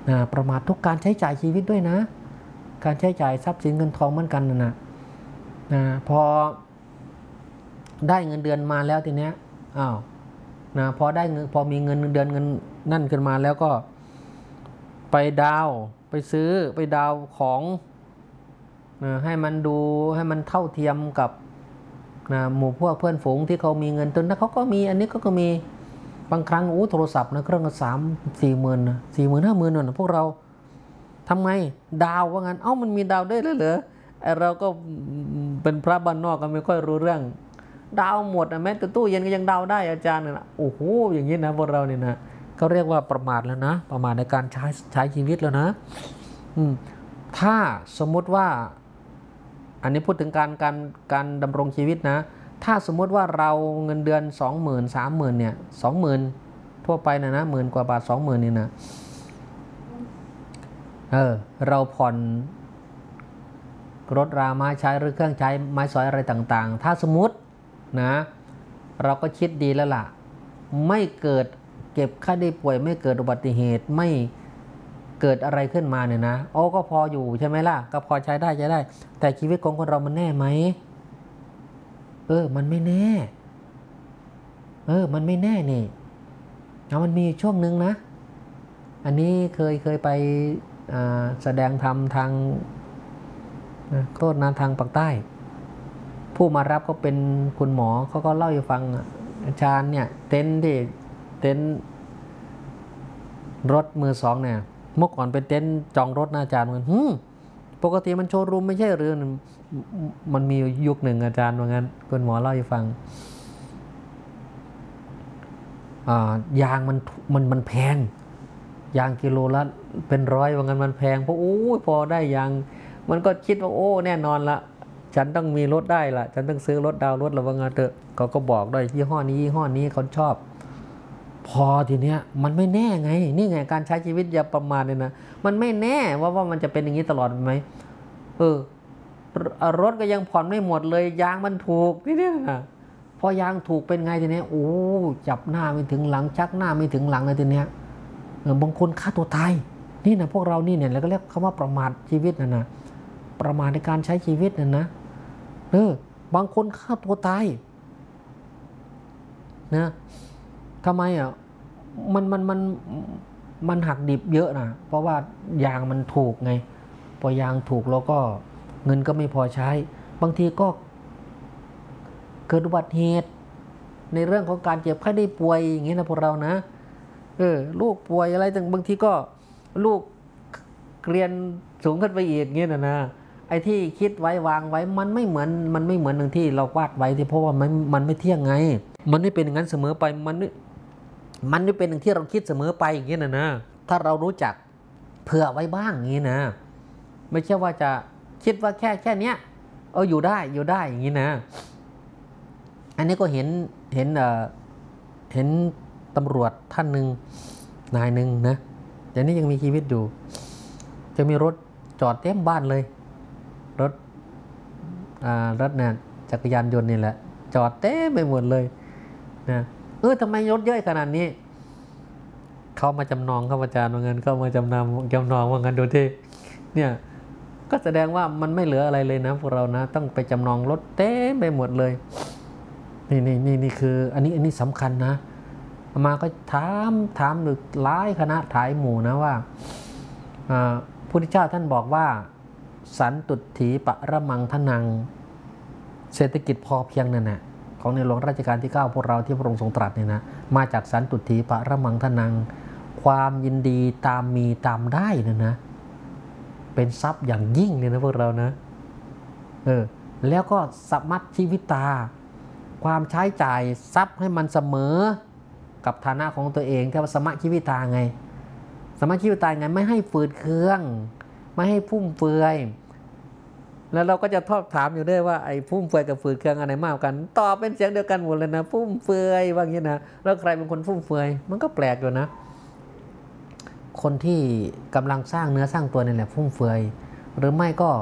ประมาททุกการใช้จ่ายชีวิตด้วยนะการใช้จ่ายทรัพย์สินเงินทองเหมือนกันนะพอได้เงินเดือนมาแล้วทีเนี้ยพอได้เงินพอมีเงินเดือนเงินนั่นขึ้นมาแล้วก็ไปดาวไปซื้อไปดาวของให้มันดูให้มันเท่าเทียมกับหมู่พวกเพื่อนฝูงที่เขามีเงินตุนแล้วเขาก็มีอันนี้ก็มีบางครั้งโทรศัพท์นะเครื่องละ3-4 หมื่นนะ40,000-50,000นะพวกเราทำไงดาวว่างั้นมันมีดาวได้เลยเหรอเราก็เป็นพระบ้านนอกก็ไม่ค่อยรู้เรื่องดาวหมดแม้แต่ตู้เย็นก็ยังดาวได้อาจารย์นะโอ้โหอย่างนี้นะพวกเราเนี่ยนะก็เรียกว่าประมาทแล้วนะประมาทในการใช้ชีวิตแล้วนะถ้าสมมุติว่าอันนี้พูดถึงการดำรงชีวิตนะถ้าสมมุติว่าเราเงินเดือน20,000-30,000เนี่ย20,000ทั่วไปนะ10,000 กว่าบาท20,000นี่นะเราผ่อนรถรามาใช้หรือเครื่องใช้ไม้สอยอะไรต่างๆถ้าสมมตินะเราก็คิดดีแล้วล่ะไม่เกิดเก็บค่าได้ป่วยไม่เกิดอุบัติเหตุไม่เกิดอะไรขึ้นมาเนี่ยนะก็พออยู่ใช่ไหมล่ะก็พอใช้ได้แต่ชีวิตของคนเรามันแน่ไหมมันไม่แน่มันไม่แน่นี่มันมีช่วงนึงนะอันนี้เคยไปแสดงธรรมทางโทษนะทางปากใต้ผู้มารับก็เป็นคุณหมอเขาก็เล่าให้ฟังอาจารย์เนี่ยเต็นท์รถมือสองเนี่ยเมื่อก่อนเป็นเต็นท์จองรถนะอาจารย์เหมือนปกติมันโชว์รูมไม่ใช่หรือมันมียุคหนึ่งอาจารย์ว่างั้นคุณหมอเล่าให้ฟังยางมันแพงยางกิโลละเป็น100ว่างั้นมันแพงเพราะพอได้ยางมันก็คิดว่าแน่นอนละฉันต้องมีรถได้ละฉันต้องซื้อรถดาวรถละว่างั้นเถอะเขาก็บอกด้วยยี่ห้อนี้เขาชอบพอทีเนี้ยมันไม่แน่ไงนี่ไงการใช้ชีวิตอย่าประมาทเลยนะมันไม่แน่ว่ามันจะเป็นอย่างนี้ตลอดไหมรถก็ยังผ่อนไม่หมดเลยยางมันถูกทีเนี้ยนะพอยางถูกเป็นไงทีเนี้ยจับหน้าไม่ถึงหลังชักหน้าไม่ถึงหลังเลยทีเนี้ยบางคนฆ่าตัวตายนี่นะพวกเรานี่เนี่ยแล้วก็เรียกคำว่าประมาทชีวิตนะประมาทในการใช้ชีวิตนะบางคนฆ่าตัวตายนะทำไมมันหักดิบเยอะนะเพราะว่ายางมันถูกไงพอยางถูกแล้วก็เงินก็ไม่พอใช้บางทีก็เกิดอุบัติเหตุในเรื่องของการเจ็บไข้ได้ป่วยอย่างนี้นะพวกเรานะลูกป่วยอะไรต่างบางทีก็ลูกเรียนสูงขึ้นไปอีกเงี้ยนะไอ้ที่คิดไว้วางไว้มันไม่เหมือนอย่างที่เราวาดไว้ที่เพราะว่ามันไม่เที่ยงไงมันไม่เป็นอย่างนั้นเสมอไปมันไม่เป็นอย่างที่เราคิดเสมอไปอย่างเงี้ยนะถ้าเรารู้จักเผื่อไว้บ้างอย่างงี้นะไม่ใช่ว่าจะคิดว่าแค่เนี้ยอยู่ได้อย่างงี้นะอันนี้ก็เห็นตำรวจท่านหนึ่งนายหนึ่งนะแต่นี้ยังมีชีวิตอยู่จะมีรถจอดเต็มบ้านเลยรถเนี่ยจักรยานยนต์นี่แหละจอดเต็มไปหมดเลยนะทำไมรถเยอะขนาดนี้เขามาจำนองครับอาจารย์ว่างั้นก็มาจำนองว่างั้นดูที่เนี่ยก็แสดงว่ามันไม่เหลืออะไรเลยนะพวกเรานะต้องไปจำนองรถเต็มไปหมดเลยนี่คืออันนี้สำคัญนะมาก็ถามหรือหลายคณะถ่ายหมู่นะว่าพระพุทธเจ้าท่านบอกว่าสันตุถีประมังทนังเศรษฐกิจพอเพียงนั่นนะของในหลวงรัชกาลที่9พวกเราที่พระองค์ทรงตรัสเนี่ยนะมาจากสันตุถีประมังทนังความยินดีตามมีตามได้นะเป็นทรัพย์อย่างยิ่งเลยนะพวกเรานะแล้วก็สัมมัชชีวิตาความใช้จ่ายทรัพย์ให้มันเสมอกับฐานะของตัวเองที่ว่าสมะชีวิตาไงสมะชีวิตาไงไม่ให้ฝืดเคืองไม่ให้ฟุ่มเฟือยแล้วเราก็จะทอบถามอยู่ด้วยว่าไอ้ฟุ่มเฟือยกับฝืดเคืองอะไรมากกันตอบเป็นเสียงเดียวกันหมดเลยนะฟุ่มเฟือยว่างี้นะแล้วใครเป็นคนฟุ่มเฟือยมันก็แปลกอยู่นะคนที่กำลังสร้างเนื้อสร้างตัวนี่แหละฟุ่มเฟือยหรือไม่ก็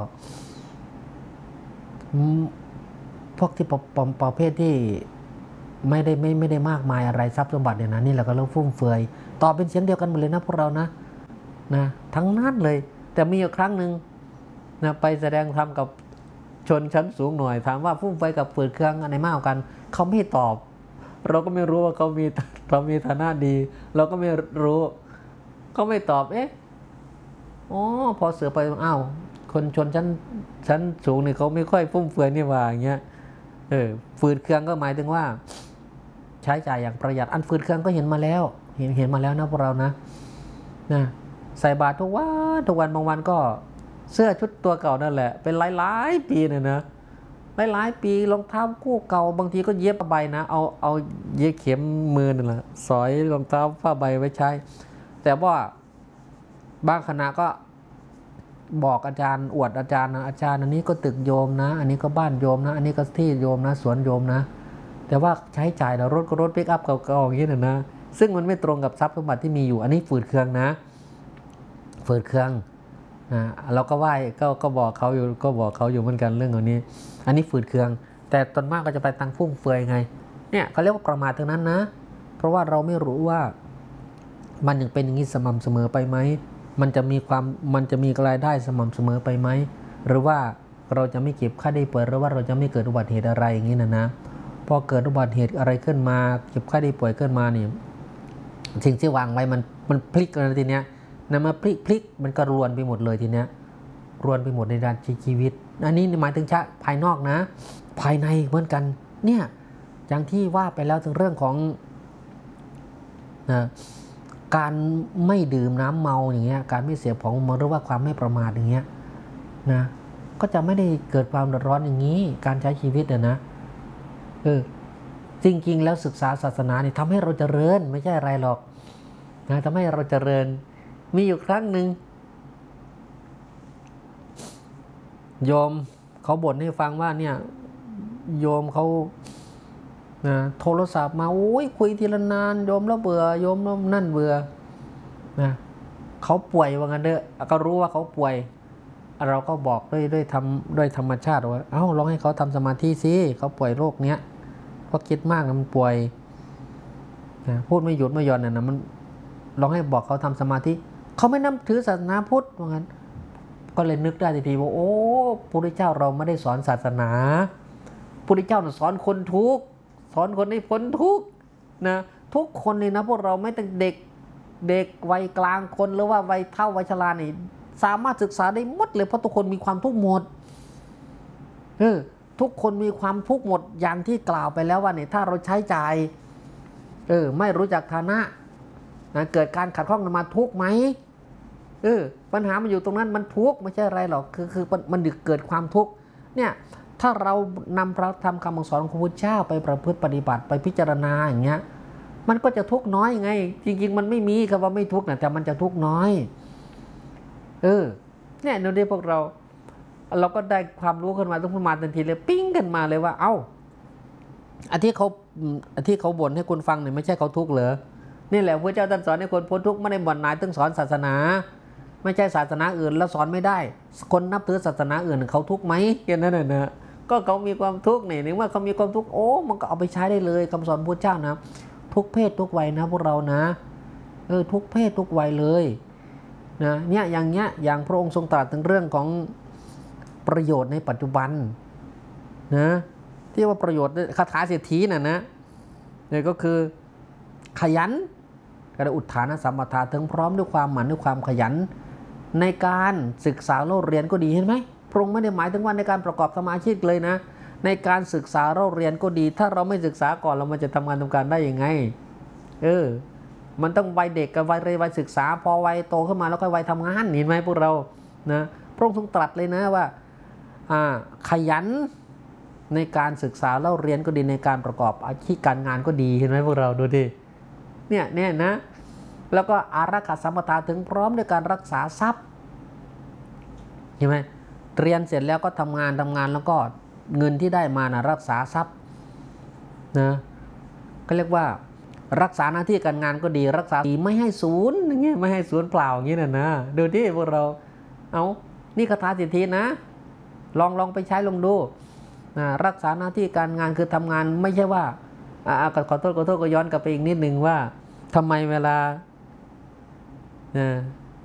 พวกที่ประเภทที่ไม่ได้มากมายอะไรทรัพย์สมบัติเนี่ยนะนี่แหละก็เรื่องฟุ่มเฟือยตอบเป็นเสียงเดียวกันหมดเลยนะพวกเรานะนะทั้งนั้นเลยแต่มีอยู่ครั้งหนึ่งนะไปแสดงธรรมกับชนชั้นสูงหน่อยถามว่าฟุ่มไฟกับฝืดเครื่องอันไหนมากกว่ากันเขาไม่ตอบ เราก็ไม่รู้ว่าเขามีฐานะดี เราก็ไม่รู้เขาไม่ตอบอ๋อพอเสือไปอ้าวคนชนชั้นสูงนี่เขาไม่ค่อยฟุ่มเฟือยนี่ว่าอย่างเงี้ยฝืดเครื่องก็หมายถึงว่าใช้จ่ายอย่างประหยัดอันฝืดเครื่องก็เห็นมาแล้วเห็นมาแล้วนะพวกเรานะใส่บาตรทุกวันบางวันก็เสื้อชุดตัวเก่านั่นแหละเป็นหลายปีเนี่ยนะหลายปีรองเท้าคู่เก่าบางทีก็เย็บผ้าใบนะเอาเย็บเข็มมือนั่นแหละสอยรองเท้าผ้าใบไว้ใช้แต่ว่าบางคณะก็บอกอาจารย์อวดอาจารย์นะอาจารย์อันนี้ก็ตึกโยมนะอันนี้ก็บ้านโยมนะอันนี้ก็ที่โยมนะสวนโยมนะแต่ว่าใช้จ่ายแล้วรถก็รถปิกอัพเก่าๆอย่างนี้นะซึ่งมันไม่ตรงกับทรัพย์สมบัติที่มีอยู่อันนี้ฝืดเคืองนะฝืดเคืองเราก็ไหว้ก็บอกเขาอยู่เหมือนกันเรื่องนี้อันนี้ฝืดเคืองแต่ตอนมากก็จะไปตังฟุ่มเฟือยไงเนี่ยเขาเรียกว่าประมาทตรงนั้นนะเพราะว่าเราไม่รู้ว่ามันยังเป็นอย่างนี้สม่ำเสมอไปไหมมันจะมีรายได้สม่ำเสมอไปไหมหรือว่าเราจะไม่เก็บค่าได้ป่วยหรือว่าเราจะไม่เกิดอุบัติเหตุอะไรอย่างนี้นะพอเกิดอุบัติเหตุอะไรขึ้นมาเก็บค่าได้ป่วยขึ้นมานี่สิ่งที่วางไว้มันพลิกเลยทีเนี้ยนะมาพลิกมันก็รวนไปหมดเลยทีเนี้ยรวนไปหมดในด้านชีวิตอันนี้หมายถึงชะภายนอกนะภายในเหมือนกันเนี่ยอย่างที่ว่าไปแล้วถึงเรื่องของการไม่ดื่มน้ำเมาอย่างเงี้ยการไม่เสพของเมาหรือว่าความไม่ประมาทอย่างเงี้ยนะก็จะไม่ได้เกิดความเดือดร้อนอย่างนี้การใช้ชีวิตนะจริงๆแล้วศึกษาศาสนาเนี่ยทำให้เราเจริญไม่ใช่อะไรหรอกนะทำให้เราเจริญมีอยู่ครั้งหนึ่งโยมเขาบ่นให้ฟังว่าเนี่ยโยมเขาโทรศัพท์มาโอ้ยคุยทีละนานโยมแล้วเบื่อโยมแล้วนั่นเบื่อนะเขาป่วยว่างั้นเด้อก็รู้ว่าเขาป่วยเราก็บอกด้วยธรรมชาติว่าเอ้าลองให้เขาทำสมาธิสิเขาป่วยโรคเนี้ยเพราะคิดมากมันป่วยนะพูดไม่หยุดไม่หย่อนนะมันลองให้บอกเขาทำสมาธิเขาไม่นับถือศาสนาพุทธว่างั้นก็เลยนึกได้ทีว่าโอ้พระพุทธเจ้าเราไม่ได้สอนศาสนาพระพุทธเจ้าสอนคนทุกข์สอนคนให้พ้นทุกข์นะทุกคนเลยนะพวกเราไม่แต่เด็กวัยกลางคนหรือว่าวัยเฒ่าวัยชรานี่สามารถศึกษาได้หมดเลยเพราะทุกคนมีความทุกข์หมดทุกคนมีความทุกข์หมดอย่างที่กล่าวไปแล้วว่าเนี่ยถ้าเราใช้จ่ายไม่รู้จักฐานะเกิดการขัดข้องกันมาทุกข์ไหมปัญหามันอยู่ตรงนั้นมันทุกข์ไม่ใช่อะไรหรอกคือมันเกิดความทุกข์เนี่ยถ้าเรานำพระธรรมคำสอนของพระพุทธเจ้าไปประพฤติปฏิบัติไปพิจารณาอย่างเงี้ยมันก็จะทุกข์น้อยไงจริงๆมันไม่มีคำว่าไม่ทุกข์นะแต่มันจะทุกข์น้อยเนี่ยดูดิพวกเราก็ได้ความรู้ขึ้นมาต้องมาทันทีเลยปิ้งกันมาเลยว่าเอ้าอันที่เขาบ่นให้คุณฟังเนี่ยไม่ใช่เขาทุกข์เหรอนี่แหละพระเจ้าท่านสอนให้คนพ้นทุกข์ไม่ได้บ่นนายต้องสอนศาสนาไม่ใช่ศาสนาอื่นแล้วสอนไม่ได้คนนับถือศาสนาอื่นเขาทุกข์ไหมอย่างนั้นนะก็เขามีความทุกข์เนี่ยนึกว่าเขามีความทุกข์โอ้มันก็เอาไปใช้ได้เลยคำสอนพระเจ้านะทุกเพศทุกวัยนะพวกเรานะทุกเพศทุกวัยเลยนะเนี่ยอย่างพระองค์ทรงตรัสถึงเรื่องของประโยชน์ในปัจจุบันนะที่ว่าประโยชน์คาถาเศรษฐีน่ะนะเนี่ยก็คือขยันกระอุทานสัมปทาถึงพร้อมด้วยความหมั่นด้วยความขยันในการศึกษาเล่าเรียนก็ดีเห็นไหมพระองค์ไม่ได้หมายถึงว่าในการประกอบสมาชีพเลยนะในการศึกษาเล่าเรียนก็ดีถ้าเราไม่ศึกษาก่อนเรามันจะทำงานทำการได้ยังไงมันต้องวัยเด็กกับวัยศึกษาพอวัยโตขึ้นมาแล้วก็วัยทำงานเห็นไหมพวกเรานะพระองค์ทรงตรัสเลยนะว่าขยันในการศึกษาเล่าเรียนก็ดีในการประกอบอาชีพการงานก็ดีเห็นไหมพวกเราดูดิเนี่ยนะแล้วก็อารักขาสัมปทาถึงพร้อมด้วยการรักษาทรัพย์เห็นไหมเรียนเสร็จแล้วก็ทำงานแล้วก็เงินที่ได้มานะรักษาทรัพย์นะก็เรียกว่ารักษาหน้าที่การงานก็ดีรักษาไม่ให้ศูนย์อย่างเงี้ยไม่ให้ศูนย์เปล่าอย่างเงี้ยนะดูดิพวกเรานี่คาถาเศรษฐีนะลองไปใช้ลองดูรักษาหน้าที่การงานคือทำงานไม่ใช่ว่าขอโทษก็ย้อนกลับไปอีกนิดนึงว่าทำไมเวลา